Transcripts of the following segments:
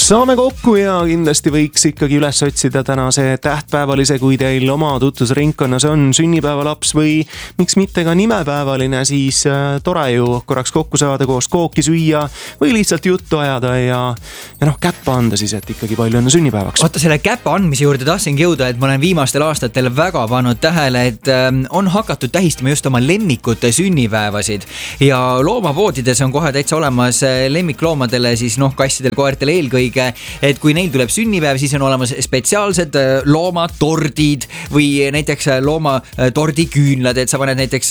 saame kokku ja kindlasti võiks ikkagi üles otsida tänase tähtpäevalise, kui teil oma tutvusringkonnas on sünnipäevalaps või miks mitte ka nimepäevaline, siis tore ju korraks kokku saada, koos kooki süüa või lihtsalt juttu ajada ja käppa anda siis, et ikkagi palju õnne sünnipäevaks. Oota, selle käppa andmise juurde tahtsingi jõuda, et ma olen viimastel aastatel väga pannud tähele, et on hakatud tähistama just oma lemmikute sünnipäevasid ja loomapoodides on kohe täitsa olemas lemmikloomadele, siis kassidel, koertel eelkõige, et kui neil tuleb sünnipäev, siis on olemas spetsiaalsed loomatordid või näiteks loomatordiküünlad, et sa paned näiteks,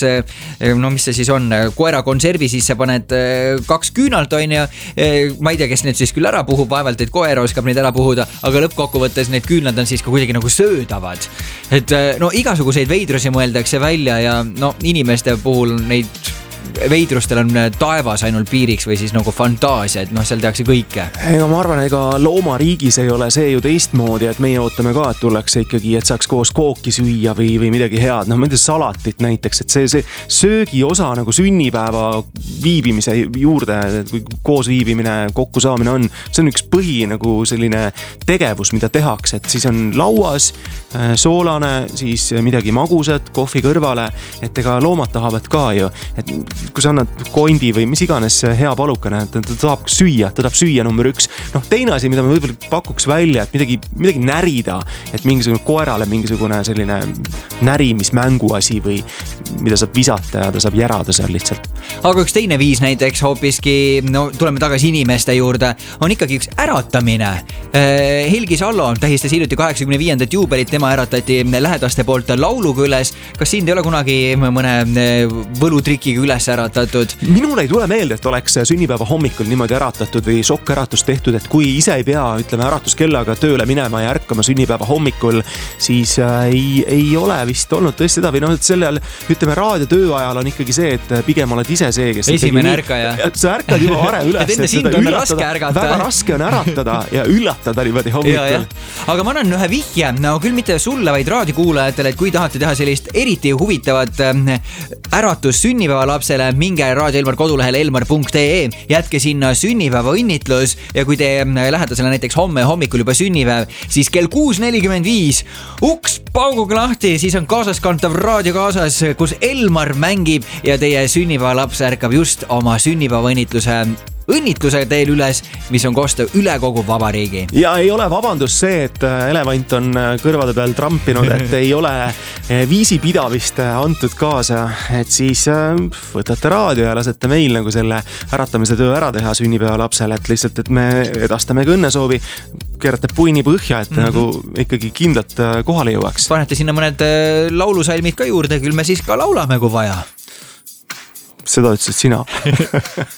mis see siis on, koera konservi, siis sa paned 2 küünalt, on ja ma ei tea, kes need siis küll ära puhub, vaevalt, et koer oskab neid ära puhuda, aga lõppkokkuvõttes need küünlad on siis ka kuidagi nagu söödavad. Et igasuguseid veidrusi mõeldakse välja ja inimeste puhul neid veidrustel on taevas ainult piiriks või siis nagu fantaasia, et seal tehakse kõike. Ega ma arvan, ega loomariigis ei ole see ju teistmoodi, et meie ootame ka, et tullakse ikkagi, et saaks koos kooki süüa või midagi head, mõnda salatit näiteks, et see söögi osa nagu sünnipäeva viibimise juurde, kui koos viibimine, kokku saamine on, see on üks põhi nagu selline tegevus, mida tehakse, et siis on lauas soolane, siis midagi magusat, kohvi kõrvale, et ega loomad tahavad ka ju, et kui sa annad kondi või mis iganes hea palukane, ta tahab süüa number 1. Teine asi, mida me võib-olla pakuks välja, et midagi närida, et mingisugune koerale mingisugune selline närimismängu asi või mida saab visata ja ta saab järada seal lihtsalt. Aga üks teine viis näiteks hoopiski, tuleme tagasi inimeste juurde, on ikkagi üks äratamine. Helgi Sallo tähistas hiljuti 85. juubelit, tema äratati lähedaste poolt lauluga üles. Kas sind ei ole kunagi mõne võlutrikiga üles äratatud? Minul ei tule meelde, et oleks sünnipäeva hommikul niimoodi äratatud või šokkäratust tehtud, et kui ise ei pea, äratuskellaga tööle minema ja ärkama sünnipäeva hommikul, siis ei ole vist olnud tõesti seda või et sellel, raadiotöö ajal on ikkagi see, et pigem oled ise see, kes esimene ärkaja. Sa ärkad juba varem üles. Et enne sind on raske ärgata. Väga raske on äratada ja üllatada niimoodi hommikul. Aga ma annan ühe vihje, küll mitte sulle, vaid raadiokuulajatele, et kui tahate teha sellist eriti huvitavat äratus sünnipäevalapsele, minge Raadio Elmar kodulehele elmar.ee, jätke sinna sünnipäeva õnnitlus ja kui te lähedasele näiteks homme hommikul juba sünnipäev, siis kell 6.45 uks pauguga lahti, siis on kaasaskantav raadio kaasas, kus Elmar mängib ja teie sünnipäevalaps ärkab just oma sünnipäeva õnnitluse teel üles, mis on kosta üle kogu vabariigi. Ja ei ole vabandus see, et elevant on kõrvade peal trampinud, et ei ole viisipidavist antud kaasa, et siis võtate raadio ja lasete meil nagu selle äratamise töö ära teha sünnipäeva lapsele, et lihtsalt, et me edastame kõnnesoovi, keerate puini põhja, et nagu ikkagi kindlalt kohale jõuaks. Panete sinna mõned laulusalmid ka juurde, küll me siis ka laulame, kui vaja. Seda ütlesid sina.